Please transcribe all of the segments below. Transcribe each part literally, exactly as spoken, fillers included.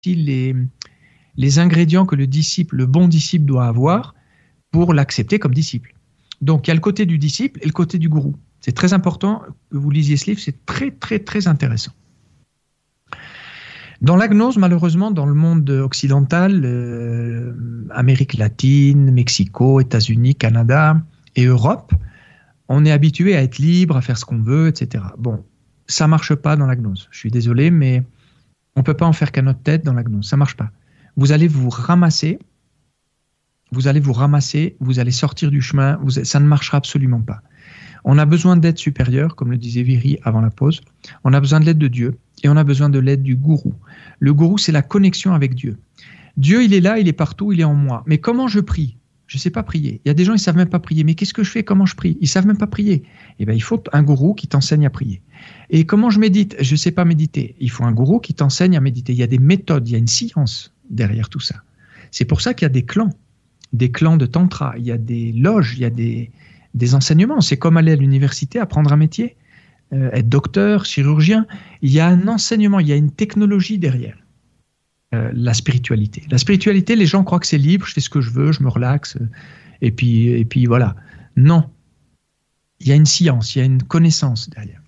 les, les ingrédients que le disciple, le bon disciple doit avoir pour l'accepter comme disciple. Donc, il y a le côté du disciple et le côté du gourou. C'est très important que vous lisiez ce livre, c'est très, très, très intéressant. Dans la gnose, malheureusement, dans le monde occidental, euh, Amérique latine, Mexico, États-Unis, Canada et Europe, on est habitué à être libre, à faire ce qu'on veut, et cetera. Bon, ça ne marche pas dans la gnose. Je suis désolé, mais on ne peut pas en faire qu'à notre tête dans la gnose. Ça ne marche pas. Vous allez vous ramasser, vous allez vous ramasser, vous allez sortir du chemin, vous, ça ne marchera absolument pas. On a besoin d'aide supérieure, comme le disait Viry avant la pause. On a besoin de l'aide de Dieu et on a besoin de l'aide du gourou. Le gourou, c'est la connexion avec Dieu. Dieu, il est là, il est partout, il est en moi. Mais comment je prie ? Je ne sais pas prier. Il y a des gens, ils ne savent même pas prier. Mais qu'est-ce que je fais ? Comment je prie ? Ils ne savent même pas prier. Eh bien, il faut un gourou qui t'enseigne à prier. Et comment je médite ? Je ne sais pas méditer. Il faut un gourou qui t'enseigne à méditer. Il y a des méthodes, il y a une science derrière tout ça. C'est pour ça qu'il y a des clans, des clans de tantra. Il y a des loges, il y a des, des enseignements. C'est comme aller à l'université, apprendre un métier, euh, être docteur, chirurgien. Il y a un enseignement, il y a une technologie derrière. Euh, la spiritualité. La spiritualité, les gens croient que c'est libre, je fais ce que je veux, je me relaxe, euh, et puis, et puis voilà. Non. Il y a une science, il y a une connaissance derrière.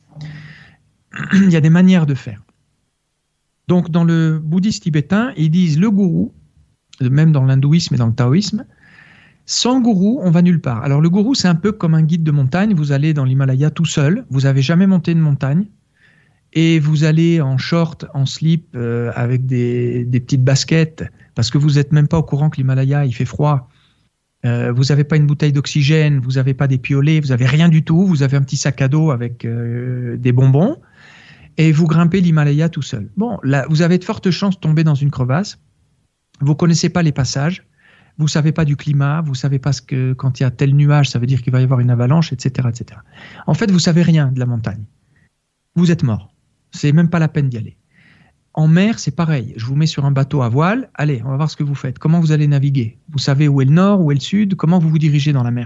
Il y a des manières de faire. Donc, dans le bouddhisme tibétain, ils disent le gourou, même dans l'hindouisme et dans le taoïsme, sans gourou, on va nulle part. Alors, le gourou, c'est un peu comme un guide de montagne. Vous allez dans l'Himalaya tout seul, vous n'avez jamais monté une montagne, et vous allez en short, en slip, euh, avec des, des petites baskets, parce que vous n'êtes même pas au courant que l'Himalaya, il fait froid. Euh, vous n'avez pas une bouteille d'oxygène, vous n'avez pas des piolets, vous n'avez rien du tout. Vous avez un petit sac à dos avec euh, des bonbons, et vous grimpez l'Himalaya tout seul. Bon, là, vous avez de fortes chances de tomber dans une crevasse. Vous ne connaissez pas les passages, vous ne savez pas du climat, vous ne savez pas ce que, quand il y a tel nuage, ça veut dire qu'il va y avoir une avalanche, et cetera, et cetera. En fait, vous ne savez rien de la montagne. Vous êtes mort. C'est même pas la peine d'y aller. En mer, c'est pareil. Je vous mets sur un bateau à voile. Allez, on va voir ce que vous faites. Comment vous allez naviguer ? Vous savez où est le nord, où est le sud ? Comment vous vous dirigez dans la mer ?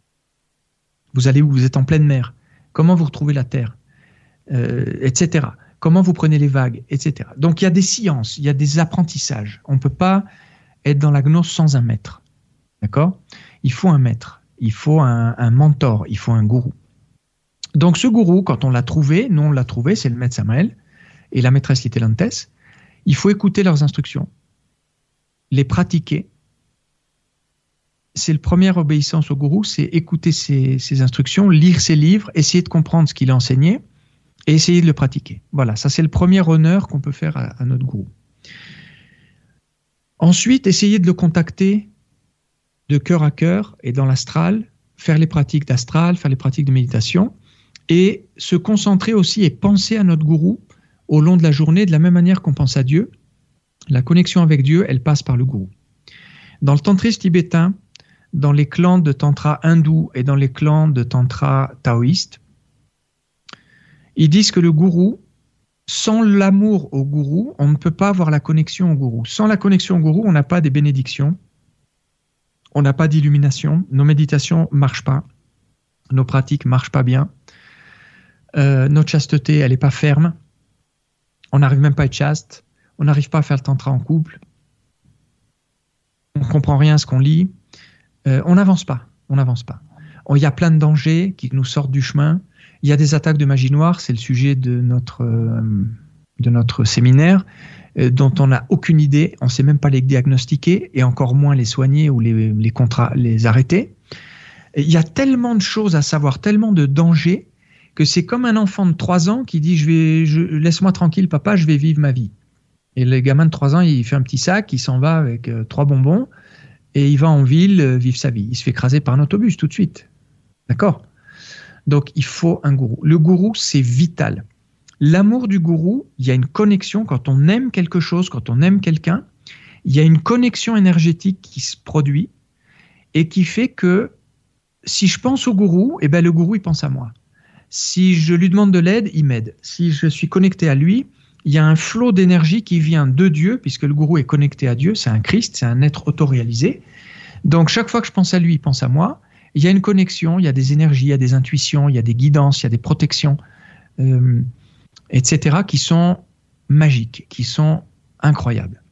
Vous allez où ? Vous êtes en pleine mer. Comment vous retrouvez la terre ? euh, et cetera. Comment vous prenez les vagues ? et cetera. Donc, il y a des sciences, il y a des apprentissages. On ne peut pas être dans la gnose sans un maître. D'accord ? Il faut un maître. Il faut un, un mentor. Il faut un gourou. Donc ce gourou, quand on l'a trouvé, nous on l'a trouvé, c'est le maître Samael et la maîtresse Litelantes, il faut écouter leurs instructions, les pratiquer. C'est la première obéissance au gourou, c'est écouter ses, ses instructions, lire ses livres, essayer de comprendre ce qu'il a enseigné et essayer de le pratiquer. Voilà, ça c'est le premier honneur qu'on peut faire à, à notre gourou. Ensuite, essayer de le contacter de cœur à cœur et dans l'astral, faire les pratiques d'astral, faire les pratiques de méditation, et se concentrer aussi et penser à notre gourou au long de la journée de la même manière qu'on pense à Dieu. La connexion avec Dieu, elle passe par le gourou. Dans le tantrisme tibétain, dans les clans de tantra hindou et dans les clans de tantra taoïste, ils disent que le gourou, sans l'amour au gourou, on ne peut pas avoir la connexion au gourou. Sans la connexion au gourou, on n'a pas des bénédictions, on n'a pas d'illumination, nos méditations ne marchent pas, nos pratiques ne marchent pas bien. Euh, notre chasteté, elle n'est pas ferme. On n'arrive même pas à être chaste. On n'arrive pas à faire le tantra en couple. On ne comprend rien à ce qu'on lit. Euh, on n'avance pas. On n'avance pas. Il y a plein de dangers qui nous sortent du chemin. Il y a des attaques de magie noire. C'est le sujet de notre, euh, de notre séminaire euh, dont on n'a aucune idée. On ne sait même pas les diagnostiquer et encore moins les soigner ou les, les, contra- les arrêter. Et il y a tellement de choses à savoir, tellement de dangers que c'est comme un enfant de trois ans qui dit je vais, je, laisse-moi tranquille papa, je vais vivre ma vie. Et le gamin de trois ans, il fait un petit sac, il s'en va avec euh, trois bonbons et il va en ville euh, vivre sa vie. Il se fait écraser par un autobus tout de suite. D'accord ? Donc il faut un gourou. Le gourou, c'est vital. L'amour du gourou, il y a une connexion. Quand on aime quelque chose, quand on aime quelqu'un, il y a une connexion énergétique qui se produit et qui fait que si je pense au gourou, eh ben, le gourou, il pense à moi. Si je lui demande de l'aide, il m'aide. Si je suis connecté à lui, il y a un flot d'énergie qui vient de Dieu, puisque le gourou est connecté à Dieu, c'est un Christ, c'est un être autoréalisé. Donc chaque fois que je pense à lui, il pense à moi. Il y a une connexion, il y a des énergies, il y a des intuitions, il y a des guidances, il y a des protections, euh, et cetera, qui sont magiques, qui sont incroyable.